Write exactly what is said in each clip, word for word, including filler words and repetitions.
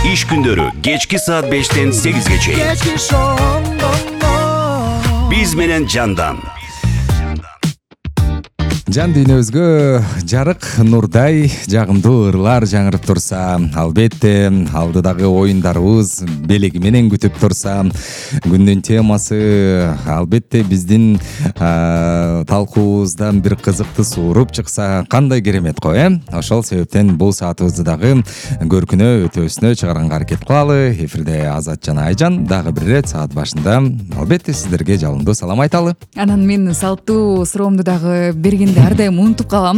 Iş gündörü geçki saat beşten segizге чейин. Биз менен жандан. Жан дүйнөбүзгө жарык нурдай жагымдуу ырлар жаңырып турса, албетте алдыдагы оюндарыбыз белеги менен күтүп турса, күндүн темасы албетте биздин талкуубуздан бир кызыктуу suuruп чыкса кандай керемет го, э? Ошол себептен бул саатыбызды дагы көркүнө өтөбүсүнө чыгарганга аракет кылалы. Эфирде Азат жана Айжан дагы бир ирет саат башында албетте сиздерге жалындуу салам айталы. Анан мен салттуу суроомду дагы бергенде ар дайым унутуп калам.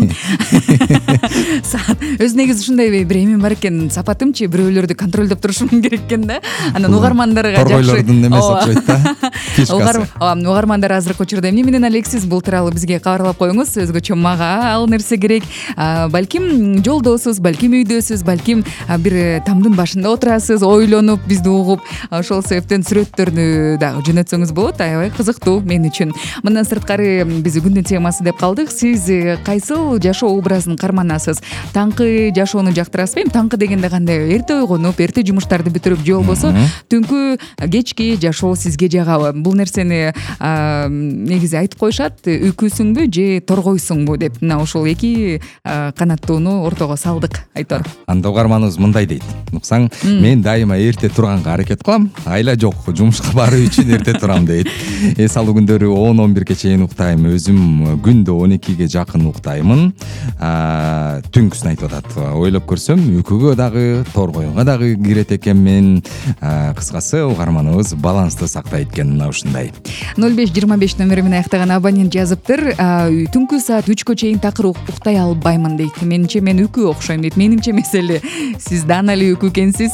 Өз негизи ушундай бир эме бар экен, сапатымчы бирөөлөрдү контролдоп турушум керек экен да. Анан угармандарга жакшы. Торгойлордун немеси окшойт да. Фишкасы. Угармандар азыркы учурда эмне менен алексиз, бул тууралуу бизге кабарлап коюңуз. Өзгөчө мага ал нерсе керек. Балким жолдосуз, балким үйдөсүз, балким бир тамдын башында отурасыз, ойлонуп бизди угуп, ошол себептен сүрөттөрдү дагы жөнөтсөңүз болот. Аябай кызыктуу мен үчүн. Мындан сырткары биз күндүн темасы деп калдык. Сиз кайсыл жашоо образын карманасыз? Таңкы жашоону жактырасызбы? Эми таңкы дегенде кандай? Эрте ойгонуп, эрте жумуштарды бүтүрүп, же болбосо түнкү кечки жашоо сизге жагабы? Бул нерсени негизи айтып коюшат. Үйкүсүңбү же торгойсуңбу деп. Мына ошол эки канаттууну ортого салдык айтор. Анда угарманыбыз мындай дейт. Уксаң, мен дайыма эрте турганга аракет кылам, айла жок, жумушка баруу үчүн эрте турам дейт. Эс алуу күндөрү он он бирге чейин уктайм, өзүм күндө он экиге жакын уктаймын. Түнкүсүн айтып атат. Ойлоп көрсөм, үйкүгө дагы, торгоюнга дагы кирет экенмин. Кыскасы угарманыбыз баланстуу сактайт экен, мына ушундай. ноль беш жыйырма беш номери менен аяктаган абонент жазыптыр. Түнкү саат үчкө чейин такыр уктай албаймын дейт. Менимче мен үйкү окшойм дейт. Менимче меселе сиз дана эле үйкү экенсиз.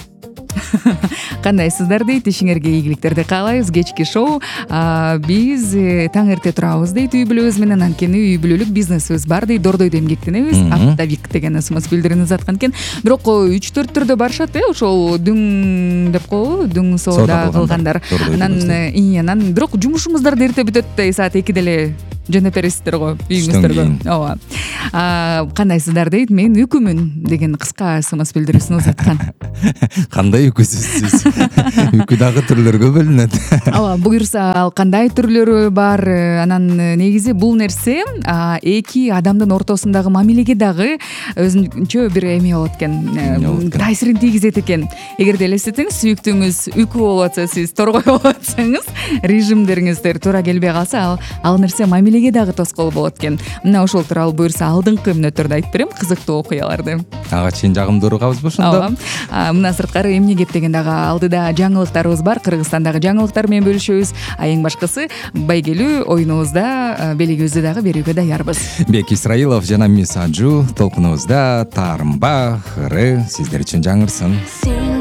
Кандайсыздар дейт, ишиңерге ийгиликтерди каалайбыз. Кечки шоу биз таң эрте турабыз дейт үй бүлөбүз менен, анткени үй бүлөлүк бизнесибиз бар дейт, дордойдо эмгектенебиз. Оптовик деген смс билдириңиз аткан экен. Бирок үч төрт түрдө барышат, э, ошол дүң деп коебу, дүң соода кылгандар. Анан анан бирок жумушуңуздарды эрте бүтөт, саат экиде эле жөнөп бересиздер го үйүңүздөргө. Ооба. Кандайсыздар дейт, мен үйкүмүн деген кыска смс билдирүүсүн узаткан. Кандай үйкүсүз сиз? Үйкү дагы түрлөргө бөлүнөт. Ооба, буюрса ал кандай түрлөрү бар. Анан негизи бул нерсе эки адамдын ортосундагы мамилеге дагы өзүнчө бир эме болот экен, таасирин тийгизет экен. Эгерде элестетсеңиз, сүйүктүүңүз үйкү болуп атса, сиз торгой болуп атсаңыз, режимдериңиздер туура келбей калса, ал ал нерсе мамилеге дагы тоскоол болот экен. Мына ошол тууралуу буюрса алдыңкы мүнөттөрдү айтып берем, кызыктуу окуяларды. Ага чейин жагымдуу кабызбы ошондо? Мына сырткары эмне кеп деген дагы алдыда жаңылыктарыбыз бар. Кыргызстандагы жаңылыктар менен бөлүшөбүз. А эң башкысы байгелүү оюнубузда белегибизди дагы берүүгө даярбыз. Бек Исраилов жана Мисаджу толкунубузда Таарымба ыры сиздер үчүн жаңырсын.